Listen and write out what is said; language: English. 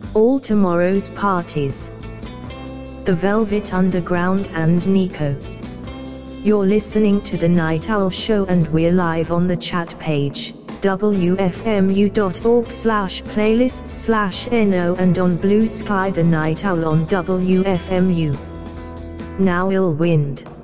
All Tomorrow's Parties, The Velvet Underground and Nico. You're listening to The Night Owl Show and we're live on the chat page, wfmu.org/playlists/no, and on Blue Sky The Night Owl on WFMU. Now Ill Wind.